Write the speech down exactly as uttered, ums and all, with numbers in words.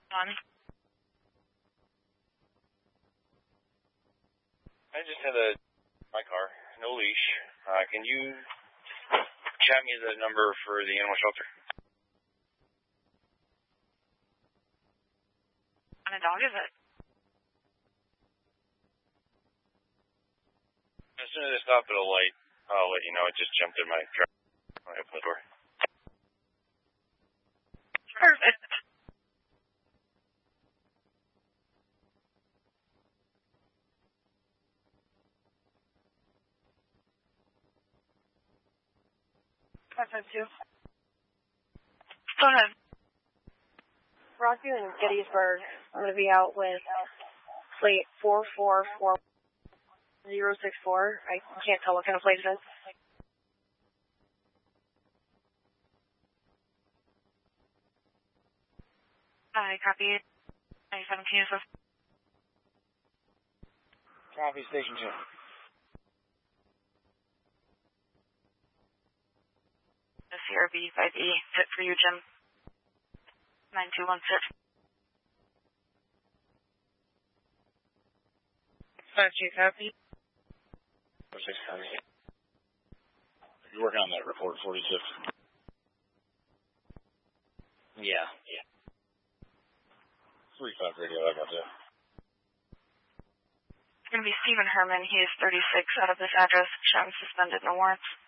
On. I just had a my car, no leash. Uh, can you chat me the number for the animal shelter? On a dog, is it? As soon as I stop at a light, I'll let you know. It just jumped in my truck when I opened the door. Perfect. five five two. Go ahead. Rockview and Gettysburg. I'm going to be out with plate four four four zero six four. I can't tell what kind of plate it is. I copy. I seventeen is Copy, station two. the C R B five E. Fit for you, Jim. nine two one six. five two copy. four six copy. You're working on that report, forty-six. Yeah, yeah. three five radio, I got that. It's going to be Stephen Herman. He is thirty-six out of this address. Shown suspended, no warrants.